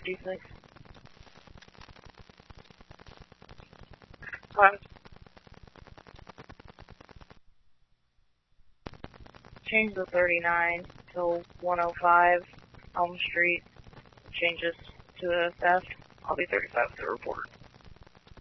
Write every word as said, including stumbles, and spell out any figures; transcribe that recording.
fifty-six. Five. Change the thirty-nine to one oh five Elm Street. Changes to a theft. I'll be thirty-five with the report.